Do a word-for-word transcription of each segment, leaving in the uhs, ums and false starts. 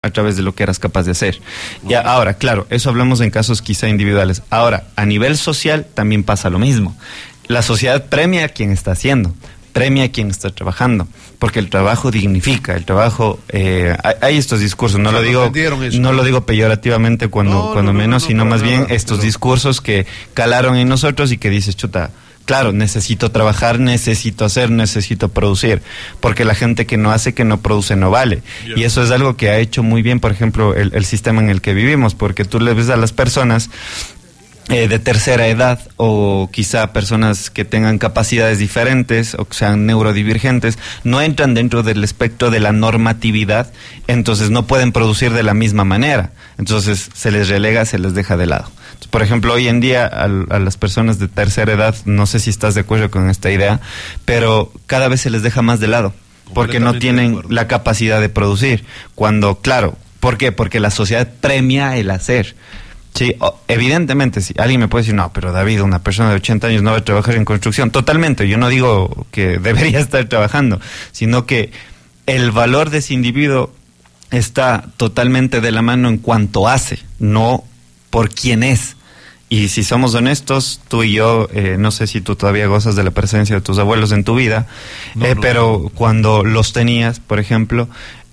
a través de lo que eras capaz de hacer. Y ahora, claro, eso hablamos en casos quizá individuales. Ahora, a nivel social también pasa lo mismo. La sociedad premia a quien está haciendo, premia a quien está trabajando, porque el trabajo dignifica, el trabajo, eh, hay, hay estos discursos, no lo digo, no lo digo peyorativamente cuando, no, cuando no, no, menos, no, no, sino más bien nada, estos pero... discursos que calaron en nosotros y que dices, chuta, claro, necesito trabajar, necesito hacer, necesito producir, porque la gente que no hace, que no produce, no vale. Yeah. Y eso es algo que ha hecho muy bien, por ejemplo, el, el sistema en el que vivimos, porque tú le ves a las personas eh, de tercera edad, o quizá personas que tengan capacidades diferentes, o que sean neurodivergentes, no entran dentro del espectro de la normatividad, entonces no pueden producir de la misma manera. Entonces se les relega, se les deja de lado. Por ejemplo, hoy en día a, a las personas de tercera edad, no sé si estás de acuerdo con esta idea, pero cada vez se les deja más de lado, porque no tienen la capacidad de producir. Cuando, claro, ¿por qué? Porque la sociedad premia el hacer. Sí, evidentemente, si alguien me puede decir, no, pero David, una persona de ochenta años no va a trabajar en construcción. Totalmente, yo no digo que debería estar trabajando, sino que el valor de ese individuo está totalmente de la mano en cuanto hace, no por quién es. Y si somos honestos, tú y yo, eh, no sé si tú todavía gozas de la presencia de tus abuelos en tu vida, no, eh, no, pero no. Cuando los tenías, por ejemplo,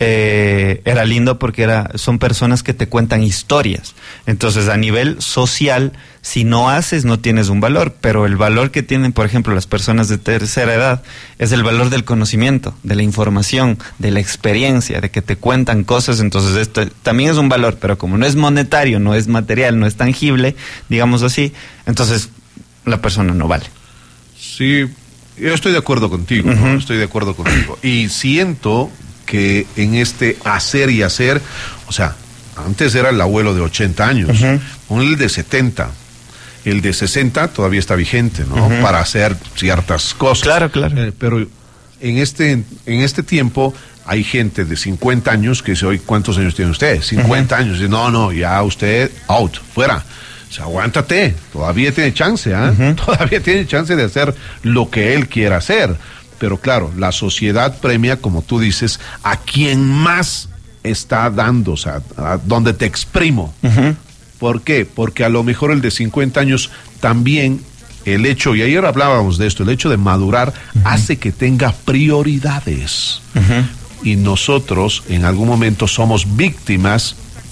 eh, era lindo porque era, son personas que te cuentan historias. Entonces, a nivel social, si no haces, no tienes un valor, pero el valor que tienen, por ejemplo, las personas de tercera edad, es el valor del conocimiento, de la información, de la experiencia, de que te cuentan cosas. Entonces, esto también es un valor, pero como no es monetario, no es material, no es tangible, digamos así, entonces la persona no vale. Sí, yo estoy de acuerdo contigo, uh-huh. ¿no? Estoy de acuerdo contigo. Y siento que en este hacer y hacer, o sea, antes era el abuelo de ochenta años, uh-huh. con el de setenta, el de sesenta todavía está vigente, ¿no? Uh-huh. Para hacer ciertas cosas. Claro, claro. Eh, pero en este, en este tiempo hay gente de cincuenta años que dice, hoy, ¿cuántos años tiene usted? cincuenta uh-huh. años. Dice, no, no, ya usted, out, fuera. O sea, aguántate, todavía tiene chance, ¿ah? ¿eh? Uh-huh. Todavía tiene chance de hacer lo que él quiera hacer. Pero claro, la sociedad premia, como tú dices, a quien más está dando, o sea, a donde te exprimo. Uh-huh. ¿Por qué? Porque a lo mejor el de cincuenta años también, el hecho, y ayer hablábamos de esto, el hecho de madurar uh-huh. hace que tenga prioridades. Uh-huh. Y nosotros en algún momento somos víctimas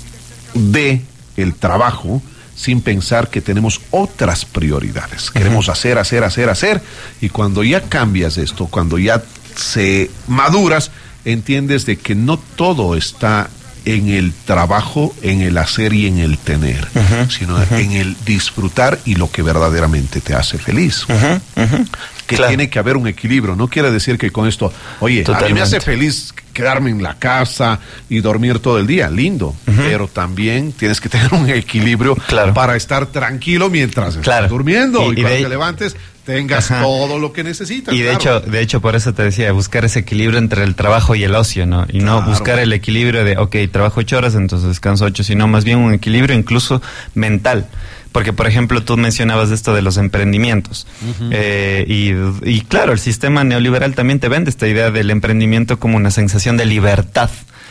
de el trabajo, sin pensar que tenemos otras prioridades. Queremos uh-huh. hacer, hacer, hacer, hacer, y cuando ya cambias esto, cuando ya se maduras, entiendes de que no todo está en el trabajo, en el hacer y en el tener, uh-huh. sino uh-huh. en el disfrutar y lo que verdaderamente te hace feliz. Uh-huh. Uh-huh. Que claro. tiene que haber un equilibrio. No quiere decir que con esto, oye, totalmente. A mí me hace feliz quedarme en la casa y dormir todo el día, lindo, uh-huh. pero también tienes que tener un equilibrio claro. para estar tranquilo mientras claro. estás durmiendo y, y, y cuando de... te levantes tengas Ajá. todo lo que necesitas. Y de claro. hecho, de hecho por eso te decía, buscar ese equilibrio entre el trabajo y el ocio, ¿no? Y claro. no buscar el equilibrio de, ok, trabajo ocho horas, entonces descanso ocho, sino más bien un equilibrio incluso mental. Porque, por ejemplo, tú mencionabas esto de los emprendimientos. Uh-huh. Eh, y, y claro, el sistema neoliberal también te vende esta idea del emprendimiento como una sensación de libertad.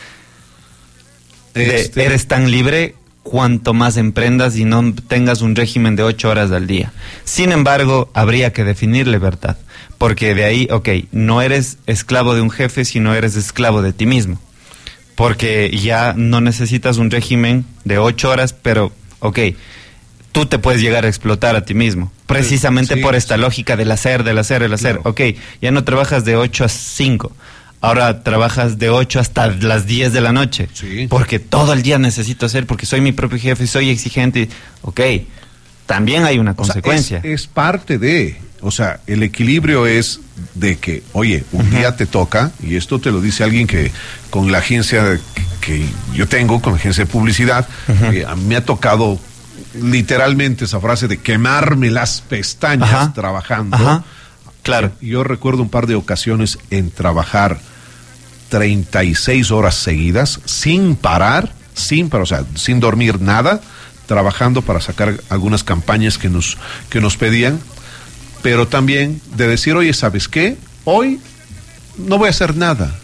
Este... De, eres tan libre cuanto más emprendas y no tengas un régimen de ocho horas al día. Sin embargo, habría que definir libertad. Porque de ahí, ok, no eres esclavo de un jefe, sino eres esclavo de ti mismo. Porque ya no necesitas un régimen de ocho horas, pero, ok, tú te puedes llegar a explotar a ti mismo, precisamente sí, por esta sí. lógica del hacer, del hacer, del hacer. Claro. Ok, ya no trabajas de ocho a cinco, ahora trabajas de ocho hasta las diez de la noche, sí. porque todo el día necesito hacer, porque soy mi propio jefe, soy exigente. Ok, también hay una consecuencia. O sea, es, es parte de, o sea, el equilibrio es de que, oye, un uh-huh. día te toca, y esto te lo dice alguien que con la agencia que yo tengo, con la agencia de publicidad, uh-huh. eh, a mí me ha tocado literalmente esa frase de quemarme las pestañas ajá, trabajando. Ajá, claro. Yo recuerdo un par de ocasiones en trabajar treinta y seis horas seguidas, sin parar, sin parar, o sea, sin dormir nada, trabajando para sacar algunas campañas que nos, que nos pedían, pero también de decir, oye, ¿sabes qué? Hoy no voy a hacer nada.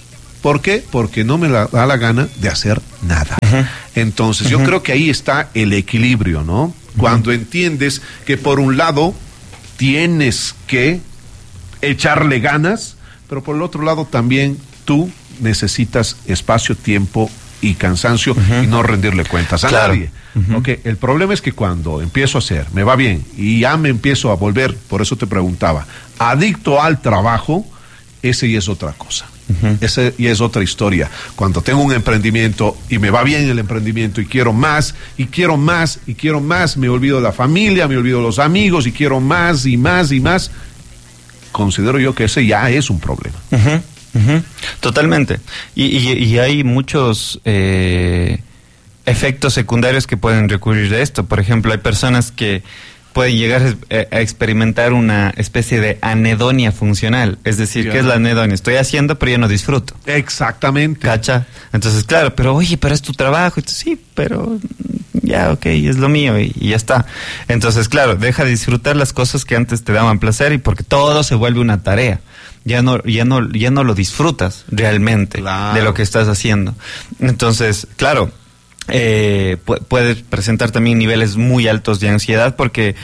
¿Por qué? Porque no me la, da la gana de hacer nada. Uh-huh. Entonces, uh-huh. yo creo que ahí está el equilibrio, ¿no? Uh-huh. Cuando entiendes que por un lado tienes que echarle ganas, pero por el otro lado también tú necesitas espacio, tiempo y cansancio uh-huh. y no rendirle cuentas a claro. nadie. Uh-huh. Okay. El problema es que cuando empiezo a hacer, me va bien y ya me empiezo a volver, por eso te preguntaba, adicto al trabajo, ese ya es otra cosa. Uh-huh. Ese ya es otra historia. Cuando tengo un emprendimiento y me va bien el emprendimiento y quiero más, y quiero más, y quiero más, me olvido de la familia, me olvido de los amigos y quiero más y más y más, considero yo que ese ya es un problema. Uh-huh. Uh-huh. Totalmente. Y, y, y hay muchos eh, efectos secundarios que pueden recurrir de esto. Por ejemplo, hay personas que pueden llegar a experimentar una especie de anedonia funcional. Es decir, yeah. ¿qué es la anedonia? Estoy haciendo, pero ya no disfruto. Exactamente. ¿Cacha? Entonces, claro, pero oye, pero es tu trabajo. Entonces, sí, pero ya, ok, es lo mío y, y ya está. Entonces, claro, deja de disfrutar las cosas que antes te daban placer y porque todo se vuelve una tarea. Ya no, ya no, ya no lo disfrutas realmente claro. de lo que estás haciendo. Entonces, claro, eh, pu- puedes presentar también niveles muy altos de ansiedad porque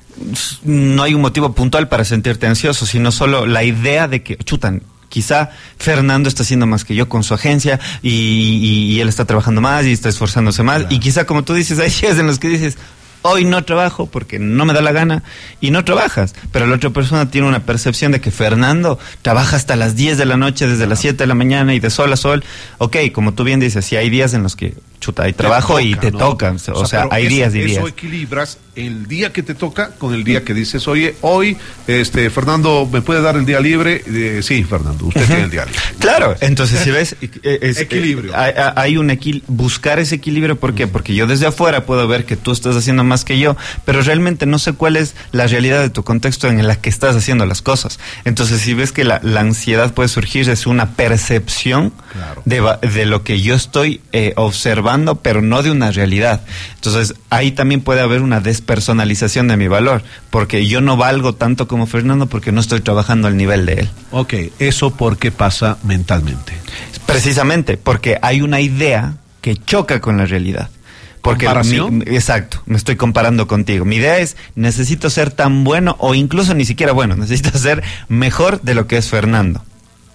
no hay un motivo puntual para sentirte ansioso, sino solo la idea de que, chutan, quizá Fernando está haciendo más que yo con su agencia y, y, y él está trabajando más y está esforzándose más. Claro. Y quizá, como tú dices, hay días en los que dices, hoy no trabajo porque no me da la gana y no trabajas, pero la otra persona tiene una percepción de que Fernando trabaja hasta las diez de la noche, desde las siete de la mañana y de sol a sol. Ok, como tú bien dices, sí hay días en los que, chuta, hay trabajo te toca, y te ¿no? tocan, o, o sea, sea hay eso, días y días. Eso equilibras el día que te toca con el día que dices, oye, hoy, este, Fernando, ¿me puede dar el día libre? Eh, sí, Fernando, usted uh-huh. tiene el día libre. Claro, entonces si ves, es, equilibrio. Hay, hay un equil- buscar ese equilibrio, ¿por qué? Porque yo desde afuera puedo ver que tú estás haciendo más que yo, pero realmente no sé cuál es la realidad de tu contexto en la que estás haciendo las cosas. Entonces, si ves que la, la ansiedad puede surgir es una percepción claro. de, de lo que yo estoy eh, observando, pero no de una realidad. Entonces, ahí también puede haber una despersonalización de mi valor, porque yo no valgo tanto como Fernando porque no estoy trabajando al nivel de él. Ok, ¿eso por qué pasa mentalmente? Precisamente, porque hay una idea que choca con la realidad. Porque ¿Comparación? Mi, exacto, me estoy comparando contigo. Mi idea es, necesito ser tan bueno, o incluso ni siquiera bueno, necesito ser mejor de lo que es Fernando.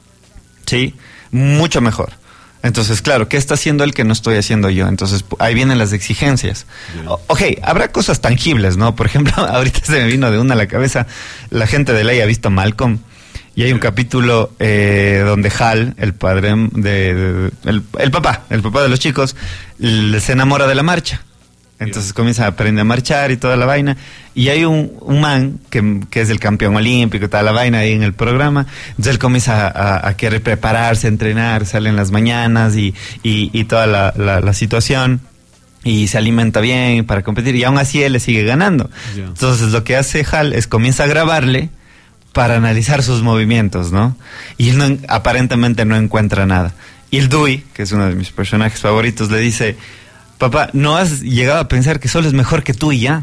¿Sí? Mucho mejor. Entonces, claro, ¿qué está haciendo él que no estoy haciendo yo? Entonces, ahí vienen las exigencias. O, ok, habrá cosas tangibles, ¿no? Por ejemplo, ahorita se me vino de una a la cabeza, la gente de ley ha visto Malcolm. Y hay un capítulo eh, donde Hal, el padre de, de, de el, el papá, el papá de los chicos, le, se enamora de la marcha. Entonces comienza a aprender a marchar y toda la vaina. Y hay un, un man que, que es el campeón olímpico y toda la vaina ahí en el programa. Entonces él comienza a, a, a querer prepararse, a entrenar, sale en las mañanas y, y, y toda la, la, la situación. Y se alimenta bien para competir. Y aún así él le sigue ganando. Yeah. Entonces lo que hace Hal es comienza a grabarle para analizar sus movimientos, ¿no? Y él no, aparentemente no encuentra nada. Y el Dewey, que es uno de mis personajes favoritos, le dice, papá, ¿no has llegado a pensar que solo es mejor que tú y ya?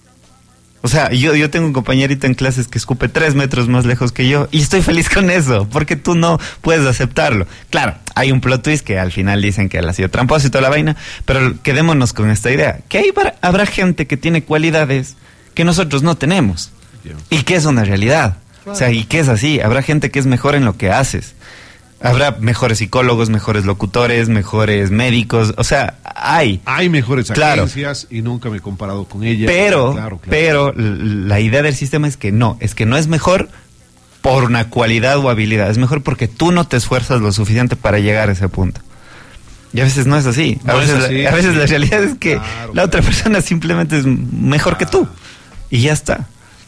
O sea, yo, yo tengo un compañerito en clases que escupe tres metros más lejos que yo y estoy feliz con eso, porque tú no puedes aceptarlo. Claro, hay un plot twist que al final dicen que él ha sido tramposo y toda la vaina, pero quedémonos con esta idea, que ahí habrá gente que tiene cualidades que nosotros no tenemos, yeah. y que es una realidad. O sea, y que es así, habrá gente que es mejor en lo que haces. Habrá mejores psicólogos, mejores locutores, mejores médicos, o sea, hay. Hay mejores agencias, claro. Y nunca me he comparado con ellas. Pero, claro, claro. pero la idea del sistema es que no, es que no es mejor por una cualidad o habilidad, es mejor porque tú no te esfuerzas lo suficiente para llegar a ese punto. Y a veces no es así. A, no veces, es así, la, a veces sí. La realidad es que claro, la otra claro. persona simplemente es mejor ah. que tú. Y ya está.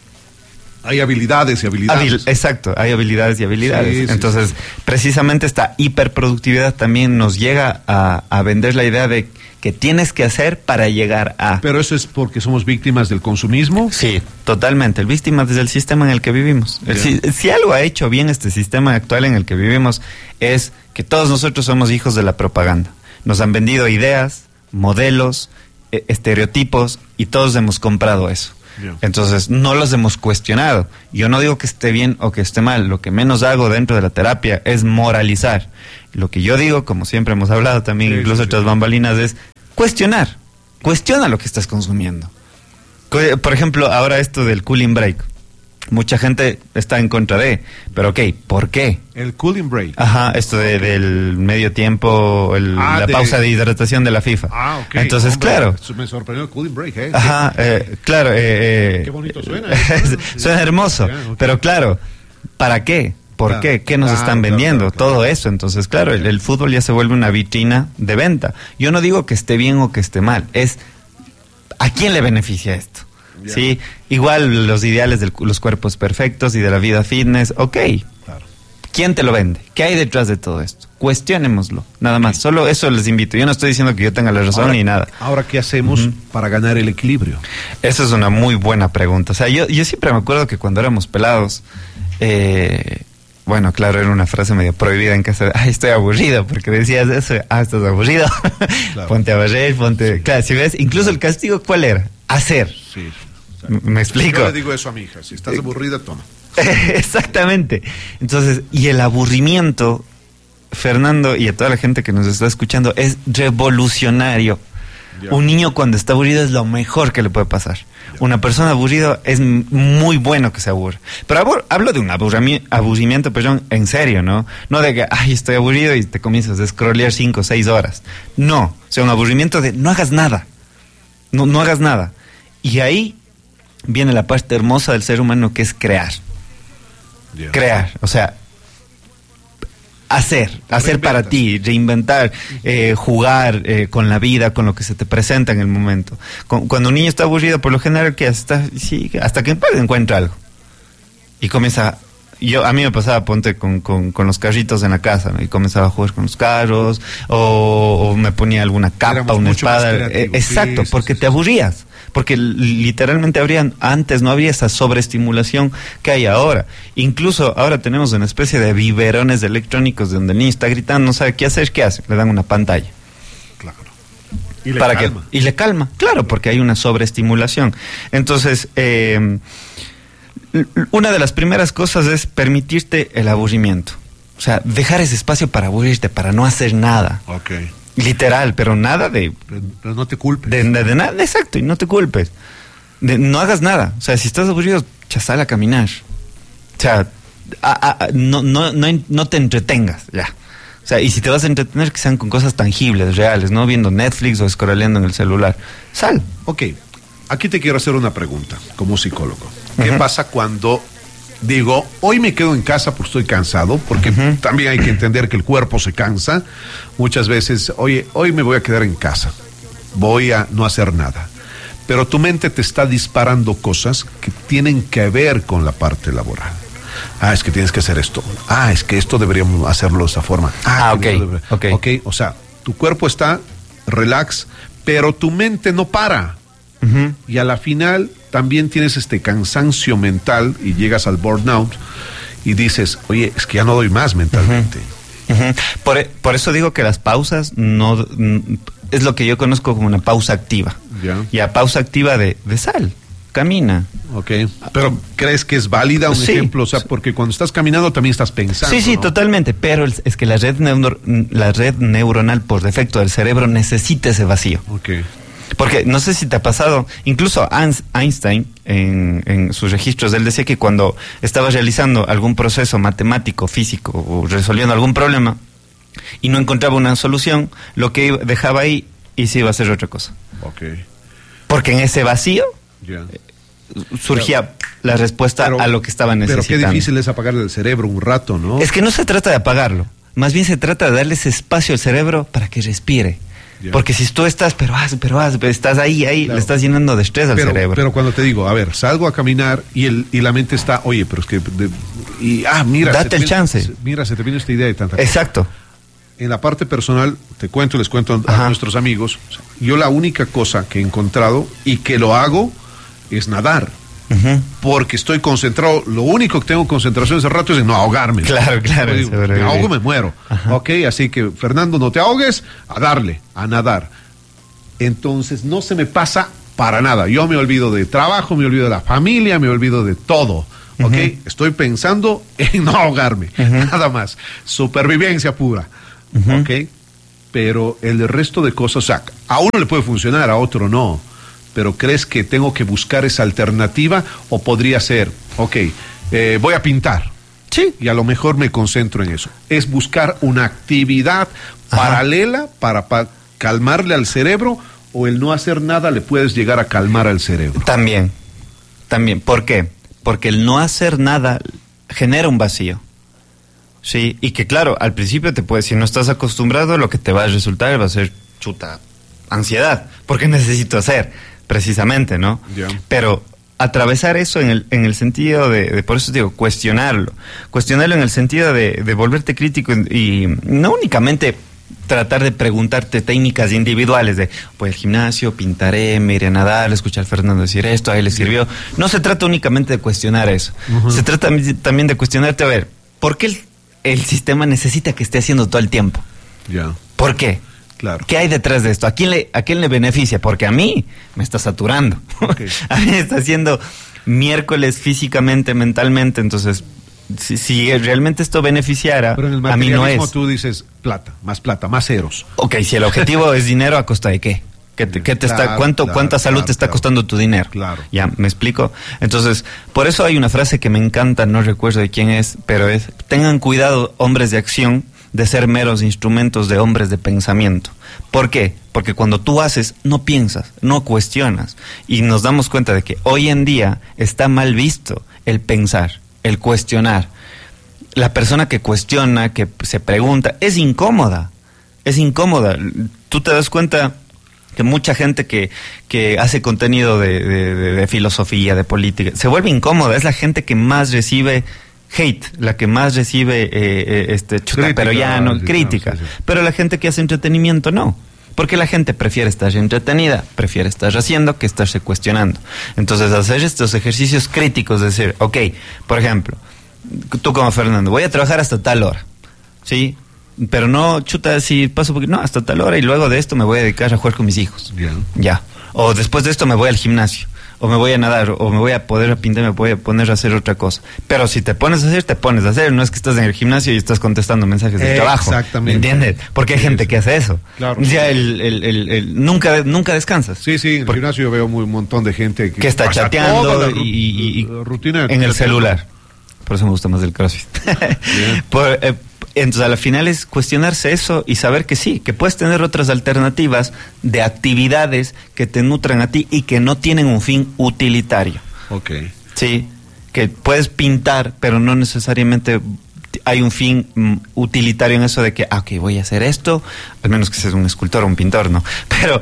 Hay habilidades y habilidades. Habil, exacto, hay habilidades y habilidades. Sí, Entonces, sí, sí. precisamente esta hiperproductividad también nos llega a, a vender la idea de que tienes que hacer para llegar a... ¿Pero eso es porque somos víctimas del consumismo? Sí, totalmente. El víctima desde el sistema en el que vivimos. El, si, si algo ha hecho bien este sistema actual en el que vivimos es que todos nosotros somos hijos de la propaganda. Nos han vendido ideas, modelos, eh, estereotipos y todos hemos comprado eso. Yeah. Entonces no los hemos cuestionado. Yo no digo que esté bien o que esté mal. Lo que menos hago dentro de la terapia es moralizar. lo que yo digo, como siempre hemos hablado también, sí, incluso sí, tras sí. bambalinas, es cuestionar. Cuestiona lo que estás consumiendo. Por ejemplo, ahora esto del cooling break. Mucha gente está en contra de, pero ok, ¿por qué? El cooling break. Ajá, esto de, del medio tiempo, el, ah, la de... pausa de hidratación de la FIFA. Ah, ok. Entonces, hombre, claro. Me sorprendió el cooling break, ¿eh? Ajá, eh, claro. Eh, eh, qué bonito suena. ¿eh? Suena hermoso, yeah, okay. Pero claro, ¿para qué? ¿Por claro, qué? ¿Qué nos claro, están vendiendo? Claro, claro, Todo claro. eso. Entonces, claro, el, el fútbol ya se vuelve una vitrina de venta. Yo no digo que esté bien o que esté mal, es ¿a quién le beneficia esto? Yeah. Sí, igual los ideales de los cuerpos perfectos y de la vida fitness, ok. Claro. ¿Quién te lo vende? ¿Qué hay detrás de todo esto? Cuestionémoslo, nada más. Solo eso les invito. Yo no estoy diciendo que yo tenga la razón ahora, ni nada. Ahora, ¿qué hacemos uh-huh. para ganar el equilibrio? Esa es una muy buena pregunta. O sea, yo, yo siempre me acuerdo que cuando éramos pelados, eh, bueno, claro, era una frase medio prohibida en casa. Ay, estoy aburrido, porque decías eso. Ah, estás aburrido. Claro. Ponte a barrer, ponte... Sí. Claro, si ves, incluso el castigo, ¿cuál era? Hacer. Sí. ¿Me explico? Yo le digo eso a mi hija, si estás aburrida, toma. Exactamente. Entonces, y el aburrimiento, Fernando, y a toda la gente que nos está escuchando, es revolucionario. Ya. Un niño cuando está aburrido es lo mejor que le puede pasar. Ya. Una persona aburrida es muy bueno que se aburra. Pero abur- hablo de un aburrimi- aburrimiento, perdón, en serio, ¿no? No de que, ay, estoy aburrido y te comienzas a scrollear cinco o seis horas. No, o sea, un aburrimiento de no hagas nada. No, no hagas nada. Y ahí viene la parte hermosa del ser humano, que es crear. Yeah. Crear, o sea, hacer, hacer para ti, reinventar, eh, jugar eh, con la vida, con lo que se te presenta en el momento. Con, cuando un niño está aburrido, por lo general, que hasta, sí, hasta que encuentra algo. Y comienza... Yo, a mí me pasaba, ponte, con, con, con los carritos en la casa, ¿no? Y comenzaba a jugar con los carros, o, o me ponía alguna capa, Éramos una espada. Eh, exacto, sí, porque sí, sí, te aburrías. Porque literalmente habrían, antes no habría esa sobreestimulación que hay ahora. Incluso ahora tenemos una especie de biberones electrónicos donde el niño está gritando, no sabe qué hacer, ¿qué hace? Le dan una pantalla. Claro. Y le ¿Para calma. Qué? Y le calma, claro, porque hay una sobreestimulación. Entonces, eh, una de las primeras cosas es permitirte el aburrimiento. O sea, dejar ese espacio para aburrirte, para no hacer nada. Ok. Literal, pero nada de... Pero, pero no te culpes. De, de, de nada, exacto, y no te culpes. De, no hagas nada. O sea, si estás aburrido, ya sal a caminar. O sea, a, a, no, no, no, no te entretengas, ya. O sea, y si te vas a entretener, que sean con cosas tangibles, reales, no viendo Netflix o scrolleando en el celular. Sal. Ok, aquí te quiero hacer una pregunta, como psicólogo. ¿Qué uh-huh. pasa cuando... Digo, hoy me quedo en casa porque estoy cansado, porque uh-huh. también hay que entender que el cuerpo se cansa. Muchas veces, oye, hoy me voy a quedar en casa, voy a no hacer nada. Pero tu mente te está disparando cosas que tienen que ver con la parte laboral. Ah, es que tienes que hacer esto. Ah, es que esto deberíamos hacerlo de esta forma. Ah, ah ok, debe... okay. ok. O sea, tu cuerpo está relax, pero tu mente no para. Uh-huh. Y a la final también tienes este cansancio mental y llegas al burnout y dices, oye, es que ya no doy más mentalmente. Uh-huh. Uh-huh. Por, por eso digo que las pausas no es lo que yo conozco como una pausa activa. Ya. Y a pausa activa de, de sal, camina. Ok, pero ¿crees que es válida un sí. ejemplo? O sea, porque cuando estás caminando también estás pensando. Sí, sí, ¿no? totalmente, pero es que la red, neuro, la red neuronal por defecto del cerebro necesita ese vacío. Ok. Porque no sé si te ha pasado, incluso Einstein en, en sus registros, él decía que cuando estaba realizando algún proceso matemático, físico o resolviendo algún problema y no encontraba una solución, lo que dejaba ahí y se iba a hacer otra cosa. Okay. Porque en ese vacío yeah. surgía pero, la respuesta pero, a lo que estaba necesitando. Pero qué difícil es apagarle el cerebro un rato, ¿no? Es que no se trata de apagarlo, más bien se trata de darle ese espacio al cerebro para que respire. Yeah. Porque si tú estás, pero haz, pero haz, estás ahí, ahí, claro. le estás llenando de estrés al pero, cerebro. Pero cuando te digo, a ver, salgo a caminar y el y la mente está, oye, pero es que, de, y, ah, mira. Date el viene, chance. Se, mira, se te viene esta idea de tanta Exacto. cosa. En la parte personal, te cuento, les cuento a Ajá. nuestros amigos, yo la única cosa que he encontrado y que lo hago es nadar. Uh-huh. Porque estoy concentrado, lo único que tengo concentración ese rato es en no ahogarme. Claro, claro. Digo, me ahogo, me muero. Ajá. Ok, así que Fernando, no te ahogues, a darle, a nadar. Entonces no se me pasa para nada. Yo me olvido de trabajo, me olvido de la familia, me olvido de todo. Ok, uh-huh. estoy pensando en no ahogarme, uh-huh. nada más. Supervivencia pura. uh-huh. ¿ok? Pero el resto de cosas, o sea, a uno le puede funcionar, a otro no. Pero ¿crees que tengo que buscar esa alternativa o podría ser, ok, eh, voy a pintar? Sí. Y a lo mejor me concentro en eso. Es buscar una actividad Ajá. paralela para, para calmarle al cerebro, o el no hacer nada le puedes llegar a calmar al cerebro. También, también. ¿Por qué? Porque el no hacer nada genera un vacío. Sí, y que claro, al principio te puede, si no estás acostumbrado, lo que te va a resultar va a ser chuta, ansiedad, porque necesito hacer, precisamente, ¿no? Yeah. Pero atravesar eso en el, en el sentido de, de, por eso digo, cuestionarlo, cuestionarlo en el sentido de, de volverte crítico y, y no únicamente tratar de preguntarte técnicas individuales de, voy al gimnasio, pintaré, me iré a nadar, escuché al Fernando decir esto, a él le sirvió. No se trata únicamente de cuestionar eso, uh-huh. se trata también de cuestionarte, a ver, ¿por qué el, el sistema necesita que esté haciendo todo el tiempo? Ya. Yeah. ¿Por qué? Claro. ¿Qué hay detrás de esto? ¿A quién le, a quién le beneficia? Porque a mí me está saturando. Okay. A mí me está haciendo miércoles físicamente, mentalmente. Entonces, si, si realmente esto beneficiara, pero en el a mí no es. Tú dices plata, más plata, más ceros. Ok, si el objetivo es dinero, ¿a costa de qué? ¿Qué te, qué te claro, está, cuánto, claro, ¿Cuánta salud claro, te está claro. costando tu dinero? Claro. Ya, ¿me explico? Entonces, por eso hay una frase que me encanta, no recuerdo de quién es, pero es, tengan cuidado, hombres de acción, de ser meros instrumentos de hombres de pensamiento. ¿Por qué? Porque cuando tú haces, no piensas, no cuestionas. Y nos damos cuenta de que hoy en día está mal visto el pensar, el cuestionar. La persona que cuestiona, que se pregunta, es incómoda. Es incómoda. Tú te das cuenta que mucha gente que, que hace contenido de, de, de, de filosofía, de política, se vuelve incómoda. Es la gente que más recibe hate, la que más recibe eh, eh, este chuta, crítica, pero ya no, sí, crítica. No, sí, sí. Pero la gente que hace entretenimiento no. Porque la gente prefiere estar entretenida, prefiere estar haciendo que estarse cuestionando. Entonces, hacer estos ejercicios críticos, de decir, ok, por ejemplo, tú como Fernando, voy a trabajar hasta tal hora, ¿sí? Pero no, chuta, si paso, porque no, hasta tal hora y luego de esto me voy a dedicar a jugar con mis hijos. Bien. Ya. O después de esto me voy al gimnasio. O me voy a nadar, o me voy a poder pintar, me voy a poner a hacer otra cosa. Pero si te pones a hacer, te pones a hacer. No es que estás en el gimnasio y estás contestando mensajes de eh, trabajo. Exactamente. ¿Entiendes? Porque hay sí, gente sí. que hace eso. Claro. Ya el, el, el, el, nunca, nunca descansas. Sí, sí, en el Por, gimnasio yo veo un montón de gente que, que está chateando y, y, y rutina en el celular. Por eso me gusta más el CrossFit. Por, eh, entonces, al final es cuestionarse eso y saber que sí, que puedes tener otras alternativas de actividades que te nutran a ti y que no tienen un fin utilitario. Ok. Sí, que puedes pintar, pero no necesariamente hay un fin mm, utilitario en eso de que, ah, ok, voy a hacer esto, al menos que seas un escultor o un pintor, ¿no? Pero,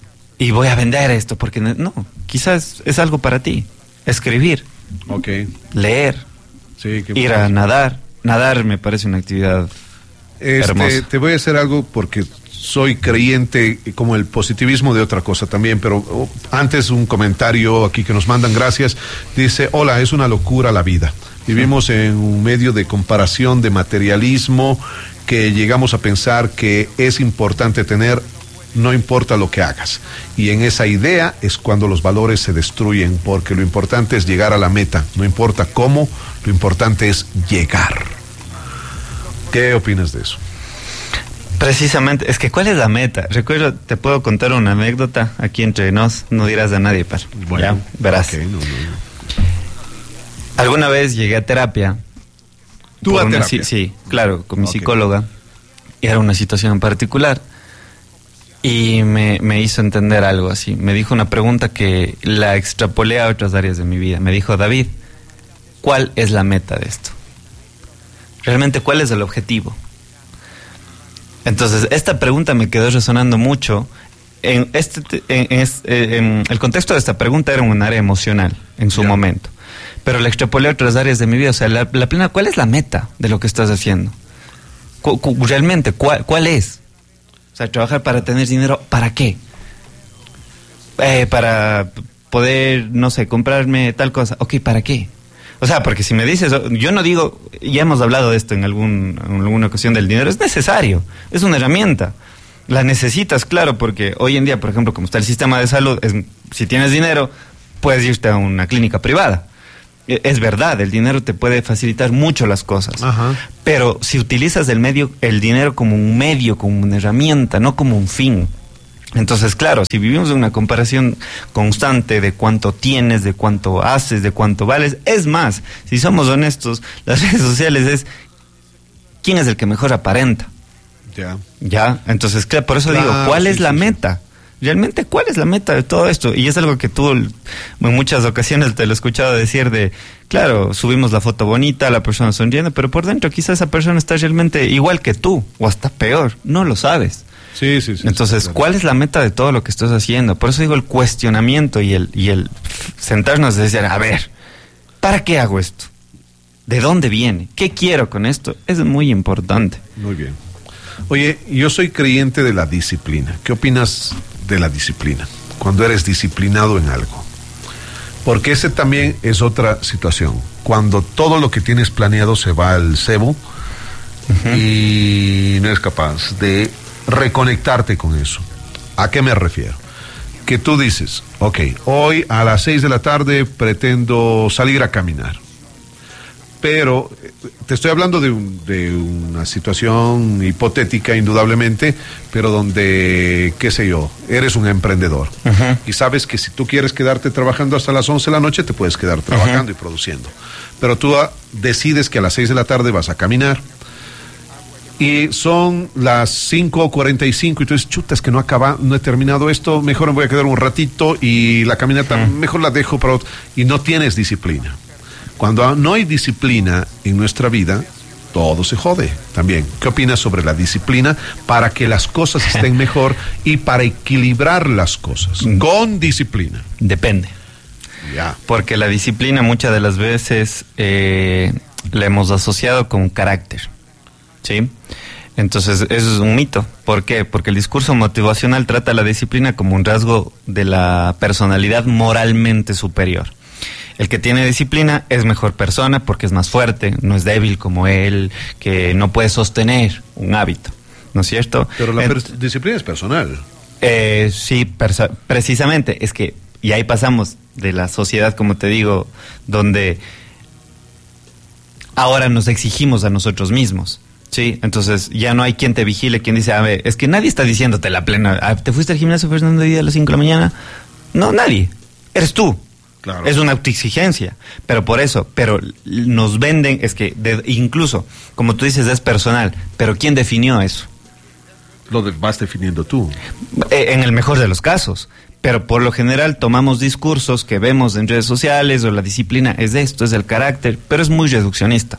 y voy a vender esto, porque no, quizás es algo para ti. Escribir. Ok. Leer. Sí, qué ir a nadar. Nadar me parece una actividad este, hermosa. Te voy a hacer algo porque soy creyente como el positivismo de otra cosa también, pero oh, antes un comentario aquí que nos mandan, gracias. Dice, hola, es una locura la vida. Vivimos en un medio de comparación, de materialismo, que llegamos a pensar que es importante tener, no importa lo que hagas. Y en esa idea es cuando los valores se destruyen, porque lo importante es llegar a la meta, no importa cómo, lo importante es llegar. ¿Qué opinas de eso? Precisamente, es que ¿cuál es la meta? Recuerdo, te puedo contar una anécdota aquí entre nos, no dirás a nadie, par. Bueno, ya, verás. Okay, no, no, no. Alguna vez llegué a terapia. ¿Tú a terapia? Sí, sí, claro, con mi okay. psicóloga. Y era una situación en particular. Y me, me hizo entender algo así. Me dijo una pregunta que la extrapolé a otras áreas de mi vida. Me dijo, David, ¿cuál es la meta de esto? Realmente, ¿cuál es el objetivo? Entonces, esta pregunta me quedó resonando mucho. En este, en, en, en el contexto de esta pregunta era un área emocional en su yeah. momento. Pero la extrapolé a otras áreas de mi vida. O sea, la, la plena, ¿cuál es la meta de lo que estás haciendo? Cu, cu, realmente, ¿cuál, ¿cuál es? O sea, trabajar para tener dinero, ¿para qué? Eh, para poder, no sé, comprarme tal cosa. Ok, ¿para qué? O sea, porque si me dices, yo no digo, ya hemos hablado de esto en, algún, en alguna ocasión del dinero, es necesario, es una herramienta. La necesitas, claro, porque hoy en día, por ejemplo, como está el sistema de salud, es, si tienes dinero, puedes irte a una clínica privada. es verdad, el dinero te puede facilitar mucho las cosas. Ajá. Pero si utilizas el medio, el dinero como un medio, como una herramienta, no como un fin. Entonces, claro, si vivimos en una comparación constante de cuánto tienes, de cuánto haces, de cuánto vales, es más, si somos honestos, las redes sociales es quién es el que mejor aparenta. Ya. Ya, entonces, claro, por eso Claro, digo, ¿cuál sí, es la sí, meta? Realmente, ¿cuál es la meta de todo esto? Y es algo que tú en muchas ocasiones te lo he escuchado decir de, claro, subimos la foto bonita, la persona sonriendo, pero por dentro quizás esa persona está realmente igual que tú, o hasta peor, no lo sabes. Sí, sí, sí. Entonces, sí, claro. ¿cuál es la meta de todo lo que estás haciendo? Por eso digo el cuestionamiento y el, y el sentarnos y decir, a ver, ¿para qué hago esto? ¿De dónde viene? ¿Qué quiero con esto? Es muy importante. Muy bien. Oye, yo soy creyente de la disciplina. ¿Qué opinas de la disciplina? Cuando eres disciplinado en algo. Porque ese también es otra situación. Cuando todo lo que tienes planeado se va al cebo uh-huh. y no eres capaz de reconectarte con eso. ¿A qué me refiero? Que tú dices, ok, hoy a las seis de la tarde pretendo salir a caminar. Pero te estoy hablando de, un, de una situación hipotética, indudablemente, pero donde, qué sé yo, eres un emprendedor. Uh-huh. Y sabes que si tú quieres quedarte trabajando hasta las once de la noche, te puedes quedar trabajando uh-huh. y produciendo. Pero tú a, decides que a las seis de la tarde vas a caminar. Y son las cinco cuarenta y cinco y tú dices, chuta, es que no acaba, no he terminado esto, mejor me voy a quedar un ratito y la caminata uh-huh. mejor la dejo para otro. Y no tienes disciplina. Cuando no hay disciplina en nuestra vida, todo se jode también. ¿Qué opinas sobre la disciplina para que las cosas estén mejor y para equilibrar las cosas? Con disciplina. Depende. Ya. Porque la disciplina muchas de las veces eh, la hemos asociado con carácter. ¿Sí? Entonces, eso es un mito. ¿Por qué? Porque el discurso motivacional trata la disciplina como un rasgo de la personalidad moralmente superior. El que tiene disciplina es mejor persona porque es más fuerte, no es débil como él, que no puede sostener un hábito, ¿no es cierto? Pero la per- disciplina es personal. Eh, sí, perso- precisamente, es que, y ahí pasamos de la sociedad, como te digo, donde ahora nos exigimos a nosotros mismos. Sí, entonces ya no hay quien te vigile, quien dice, a ver, es que nadie está diciéndote la plena, ¿te fuiste al gimnasio Fernando hoy día a las cinco de la mañana? No, nadie, eres tú. Claro. Es una autoexigencia, pero por eso, pero nos venden, es que de, incluso, como tú dices, es personal, pero ¿quién definió eso? Lo de, vas definiendo tú. Eh, en el mejor de los casos, pero por lo general tomamos discursos que vemos en redes sociales o la disciplina es esto, es el carácter, pero es muy reduccionista.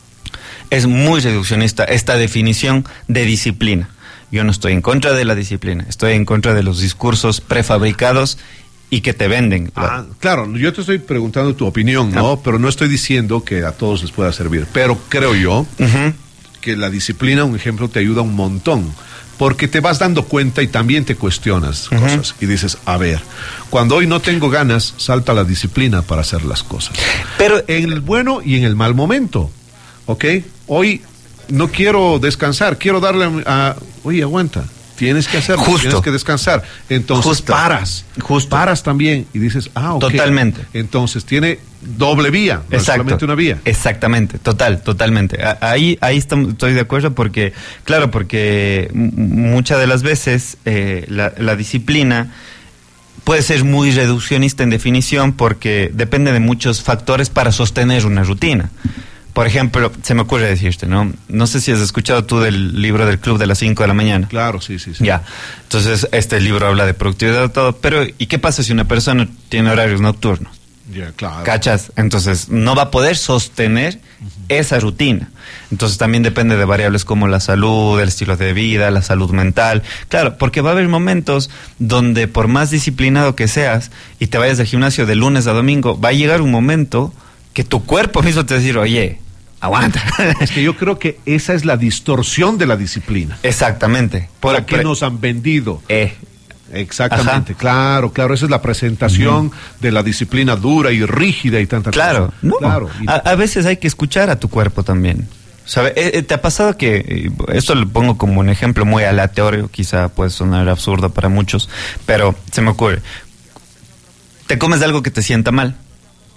Es muy reduccionista esta definición de disciplina. Yo no estoy en contra de la disciplina, estoy en contra de los discursos prefabricados y que te venden. Ah, claro, yo te estoy preguntando tu opinión, ¿no? Ah. Pero no estoy diciendo que a todos les pueda servir. Pero creo yo uh-huh. que la disciplina, un ejemplo, te ayuda un montón. Porque te vas dando cuenta y también te cuestionas uh-huh. cosas. Y dices, a ver, cuando hoy no tengo ganas, salta la disciplina para hacer las cosas. Pero en el bueno y en el mal momento, ¿ok? Hoy no quiero descansar, quiero darle a... Oye, aguanta. Tienes que hacerlo, Justo. tienes que descansar. Entonces Justo. paras. Justo. Paras también y dices, ah, ok. Totalmente. Entonces tiene doble vía, no Exacto. solamente una vía. Exactamente, total, totalmente. Ahí, ahí estamos, estoy de acuerdo porque, claro, porque m- muchas de las veces eh, la, la disciplina puede ser muy reduccionista en definición porque depende de muchos factores para sostener una rutina. Por ejemplo, se me ocurre decirte, ¿no? No sé si has escuchado tú del libro del Club de las cinco de la mañana. Claro, sí, sí, sí. Ya. Entonces, este libro habla de productividad y todo, pero ¿y qué pasa si una persona tiene horarios nocturnos? Ya, yeah, claro. ¿Cachas? Entonces, no va a poder sostener uh-huh. esa rutina. Entonces, también depende de variables como la salud, el estilo de vida, la salud mental. Claro, porque va a haber momentos donde por más disciplinado que seas y te vayas al gimnasio de lunes a domingo, va a llegar un momento que tu cuerpo mismo te va a decir, oye, aguanta. Es que yo creo que esa es la distorsión de la disciplina. Exactamente. Por la que pre- nos han vendido. Eh. Exactamente, Ajá. claro, claro, esa es la presentación uh-huh. de la disciplina dura y rígida y tanta Claro, cosa. no. Claro, a, a veces hay que escuchar a tu cuerpo también. ¿Sabe? Eh, ¿Te ha pasado que, esto lo pongo como un ejemplo muy aleatorio, quizá puede sonar absurdo para muchos, pero se me ocurre, te comes algo que te sienta mal?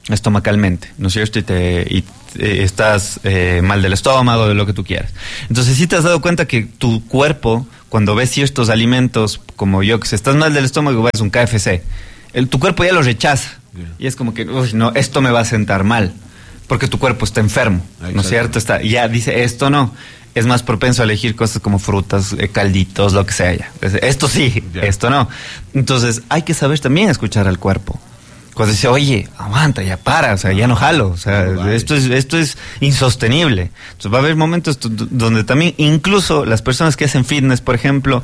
estomacalmente, ¿no es cierto? Y, te, y te, estás eh, mal del estómago, de lo que tú quieras. Entonces, si te has dado cuenta que tu cuerpo, cuando ves ciertos alimentos, como yo, que si estás mal del estómago, vas a un K F C, el, tu cuerpo ya lo rechaza. Yeah. Y es como que, uy, no, esto me va a sentar mal, porque tu cuerpo está enfermo, ¿no es cierto? Está, ya dice, esto no. Es más propenso a elegir cosas como frutas, eh, calditos, lo que sea ya. Esto sí, yeah. esto no. Entonces, hay que saber también escuchar al cuerpo. Cuando dice, oye, aguanta, ya para, o sea, ya no jalo, o sea, no, esto es esto es insostenible. Entonces va a haber momentos donde también, incluso las personas que hacen fitness, por ejemplo,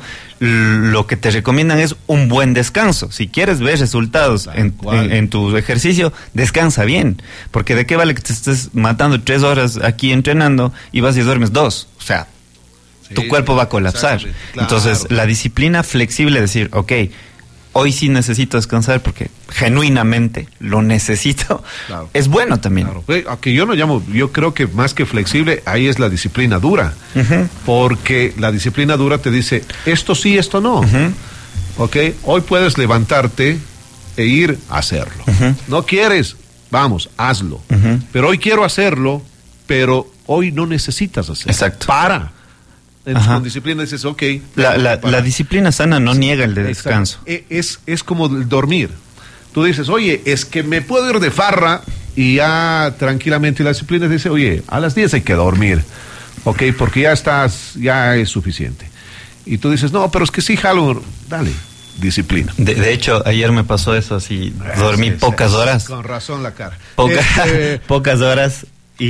lo que te recomiendan es un buen descanso. Si quieres ver resultados en, en, en tu ejercicio, descansa bien, porque de qué vale que te estés matando tres horas aquí entrenando y vas y duermes dos, o sea, sí, tu cuerpo va a colapsar. Claro. Entonces, la disciplina flexible, decir, ok, hoy sí necesito descansar porque genuinamente lo necesito, claro. es bueno también. Claro. Aunque yo no llamo, yo creo que más que flexible, ahí es la disciplina dura. Uh-huh. Porque la disciplina dura te dice, esto sí, esto no. Uh-huh. ¿Ok? Hoy puedes levantarte e ir a hacerlo. Uh-huh. No quieres, vamos, hazlo. Uh-huh. Pero hoy quiero hacerlo, pero hoy no necesitas hacerlo. Exacto. Para. Entonces, con disciplina dices, ok. La, la, la disciplina sana no sí, niega el de descanso. Es, es como dormir. Tú dices, oye, es que me puedo ir de farra y ya tranquilamente. Y la disciplina dice, oye, a las diez hay que dormir. Ok, porque ya estás, ya es suficiente. Y tú dices, no, pero es que sí, jalo. Dale, disciplina. De, de hecho, ayer me pasó eso, así, dormí sí, pocas sí, horas. Con razón la cara. Poca, este... pocas horas.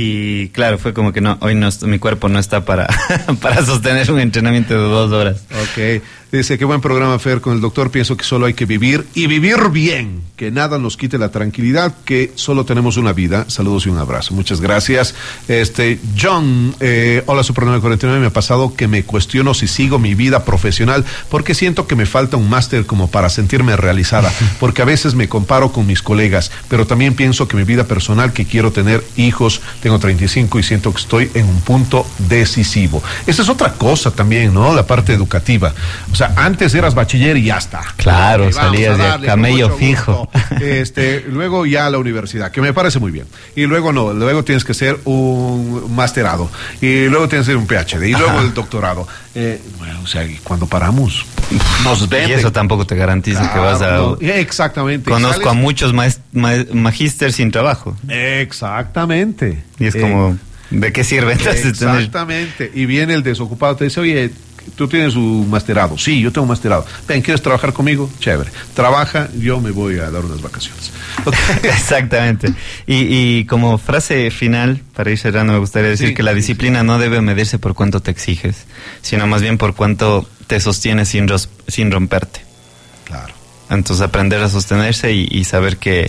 Y claro, fue como que no, hoy no, mi cuerpo no está para, para sostener un entrenamiento de dos horas. Ok, dice, qué buen programa, Fer, con el doctor. Pienso que solo hay que vivir y vivir bien, que nada nos quite la tranquilidad, que solo tenemos una vida. Saludos y un abrazo. Muchas gracias. Este, John, eh, hola, Super nueve cuarenta y nueve, me ha pasado que me cuestiono si sigo mi vida profesional, porque siento que me falta un máster como para sentirme realizada, porque a veces me comparo con mis colegas, pero también pienso que mi vida personal, que quiero tener hijos, tengo treinta y cinco y siento que estoy en un punto decisivo. Esa es otra cosa también, ¿no? La parte educativa. O sea, antes eras bachiller y ya está. Claro, salías de camello fijo. Este, luego ya a la universidad, que me parece muy bien. Y luego no, luego tienes que ser un masterado. Y luego tienes que ser un P H D. Y luego Ajá. el doctorado. Eh, bueno, o sea, y cuando paramos, nos venden. Y eso tampoco te garantiza claro, que vas a... No, exactamente. Conozco ¿Sales? a muchos maest, ma, magíster sin trabajo. Exactamente. Y es como, eh, ¿de qué sirve entonces? Exactamente. Tener... Y viene el desocupado, te dice, oye, tú tienes un masterado. Sí, yo tengo un masterado. Ven, ¿quieres trabajar conmigo? Chévere. Trabaja, yo me voy a dar unas vacaciones. Okay. Exactamente. Y, y como frase final, para ir cerrando, me gustaría decir sí, que la sí, disciplina sí. no debe medirse por cuánto te exiges, sino más bien por cuánto te sostienes sin, ros- sin romperte. Claro. Entonces, aprender a sostenerse y, y saber que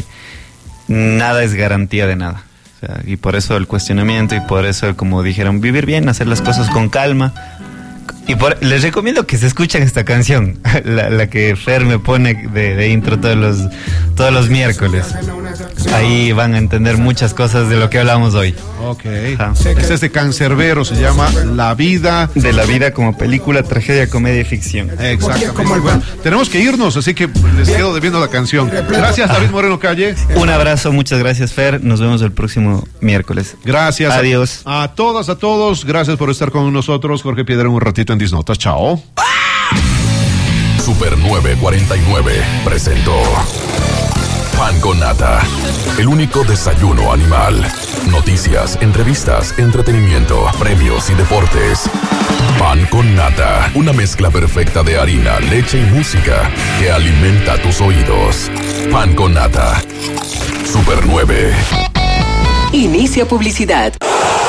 nada es garantía de nada. O sea, y por eso el cuestionamiento y por eso, como dijeron, vivir bien, hacer las cosas con calma. Y por, les recomiendo que se escuchen esta canción, la, la que Fer me pone de, de intro todos los, todos los miércoles. Ahí van a entender muchas cosas de lo que hablamos hoy. Ok. Este es de Cancerbero, se llama La Vida. De la vida como película, tragedia, comedia y ficción. Exactamente. Bueno, tenemos que irnos, así que les quedo debiendo la canción. Gracias, David Moreno Calle. Un abrazo, muchas gracias, Fer. Nos vemos el próximo miércoles. Gracias. Adiós. A, a todas, a todos. Gracias por estar con nosotros. Jorge Piedra, un ratito en Disnotas. Chao. Super nueve cuarenta y nueve presentó Pan con Nata, el único desayuno animal. Noticias, entrevistas, entretenimiento, premios y deportes. Pan con Nata, una mezcla perfecta de harina, leche y música que alimenta tus oídos. Pan con Nata. Super nueve. Inicia publicidad.